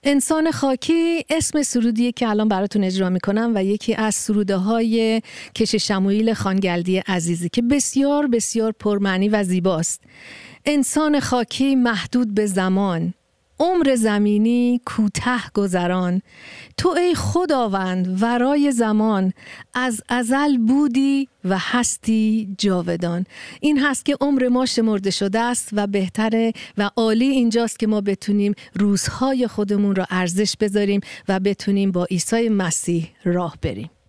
انسان خاکی اسم سرودیه که الان براتون اجرا میکنم و یکی از سروده های کش شموئیل خانگلدی عزیزی که بسیار بسیار پرمعنی و زیباست. انسان خاکی محدود به زمان، عمر زمینی کوتاه گذران. تو ای خداوند ورای زمان، از ازل بودی و هستی جاودان. این هست که عمر ما شمرده شده است و بهتره و عالی اینجاست که ما بتونیم روزهای خودمون را ارزش بذاریم و بتونیم با عیسی مسیح راه بریم.